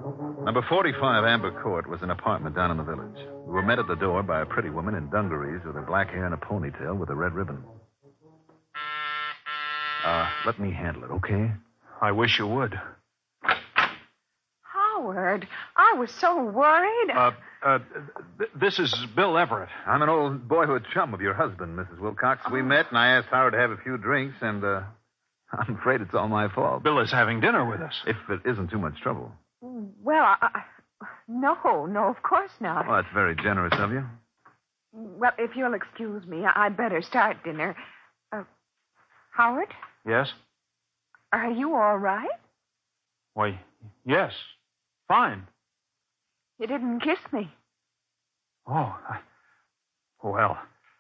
Number 45 Amber Court was an apartment down in the village. We were met at the door by a pretty woman in dungarees with her black hair and a ponytail with a red ribbon. Let me handle it, okay? I wish you would. Howard, I was so worried. This is Bill Everett. I'm an old boyhood chum of your husband, Mrs. Wilcox. We met, and I asked Howard to have a few drinks, and I'm afraid it's all my fault. Bill is having dinner with us. If it isn't too much trouble. Well, no, of course not. Well, that's very generous of you. Well, if you'll excuse me, I'd better start dinner. Howard, Yes? are you all right? Why, yes. Fine. You didn't kiss me. Oh, well.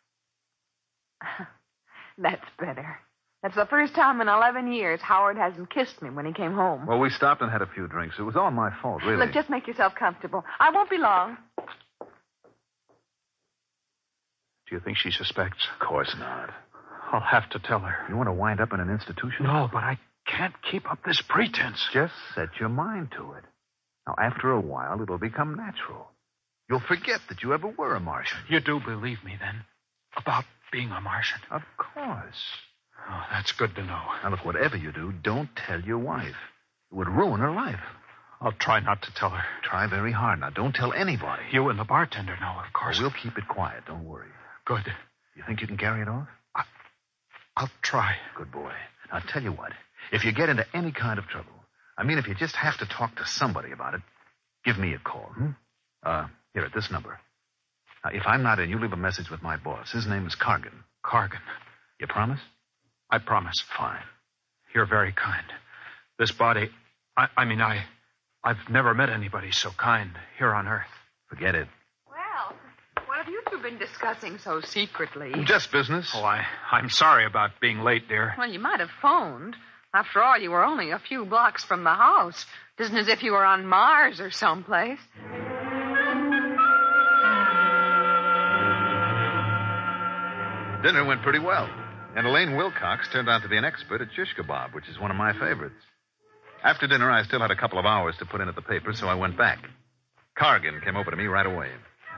That's better. That's the first time in 11 years Howard hasn't kissed me when he came home. Well, we stopped and had a few drinks. It was all my fault, really. Look, just make yourself comfortable. I won't be long. Do you think she suspects? Of course not. I'll have to tell her. You want to wind up in an institution? No, but I can't keep up this pretense. Just set your mind to it. Now, after a while, it'll become natural. You'll forget that you ever were a Martian. You do believe me, then? About being a Martian? Of course. Oh, that's good to know. Now, look, whatever you do, don't tell your wife. It would ruin her life. I'll try not to tell her. Try very hard. Now, don't tell anybody. You and the bartender know, of course. We'll keep it quiet. Don't worry. Good. You think you can carry it off? I'll try. Good boy. Now, I'll tell you what. If you get into any kind of trouble, if you just have to talk to somebody about it, give me a call. Here, at this number. Now, if I'm not in, you leave a message with my boss. His name is Cargan. Cargan. You promise? I promise. Fine. You're very kind. This body, I've never met anybody so kind here on Earth. Forget it. Well, what have you two been discussing so secretly? Just business. Oh, I'm sorry about being late, dear. Well, you might have phoned. After all, you were only a few blocks from the house. It isn't as if you were on Mars or someplace. Dinner went pretty well. And Elaine Wilcox turned out to be an expert at shish kebab, which is one of my favorites. After dinner, I still had a couple of hours to put in at the paper, so I went back. Cargan came over to me right away.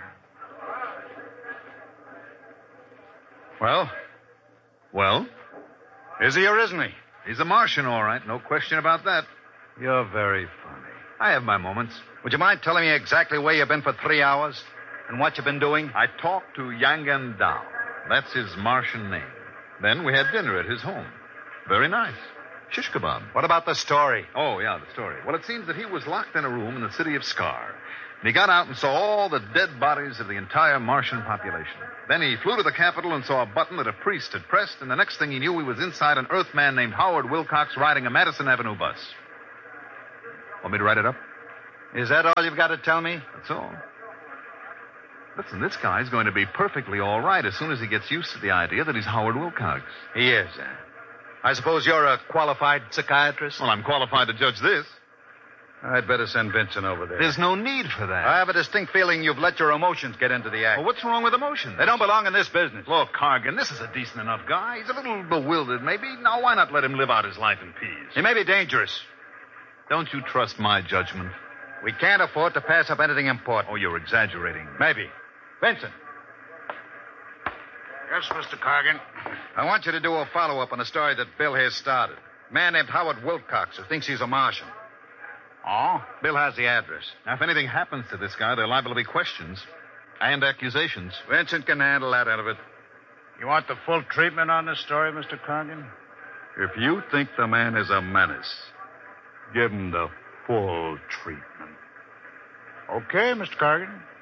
Well? Well? Is he or isn't he? He's a Martian, all right. No question about that. You're very funny. I have my moments. Would you mind telling me exactly where you've been for 3 hours? And what you've been doing? I talked to Yangan Dao. That's his Martian name. Then we had dinner at his home. Very nice. Shish kebab. What about the story? Oh, yeah, the story. Well, it seems that he was locked in a room in the city of Scar. And he got out and saw all the dead bodies of the entire Martian population. Then he flew to the Capitol and saw a button that a priest had pressed, and the next thing he knew, he was inside an Earthman named Howard Wilcox riding a Madison Avenue bus. Want me to write it up? Is that all you've got to tell me? That's all. Listen, this guy's going to be perfectly all right as soon as he gets used to the idea that he's Howard Wilcox. He is. I suppose you're a qualified psychiatrist? Well, I'm qualified to judge this. I'd better send Vincent over there. There's no need for that. I have a distinct feeling you've let your emotions get into the act. Well, what's wrong with emotions? They don't belong in this business. Look, Cargan, this is a decent enough guy. He's a little bewildered, maybe. Now, why not let him live out his life in peace? He may be dangerous. Don't you trust my judgment? We can't afford to pass up anything important. Oh, you're exaggerating. Maybe. Vincent. Yes, Mr. Cargan. I want you to do a follow-up on a story that Bill here started. A man named Howard Wilcox who thinks he's a Martian. Oh? Bill has the address. Now, if anything happens to this guy, there are liable to be questions and accusations. Vincent can handle that end of it. You want the full treatment on this story, Mr. Cargan? If you think the man is a menace, give him the full treatment. Okay, Mr. Cargan.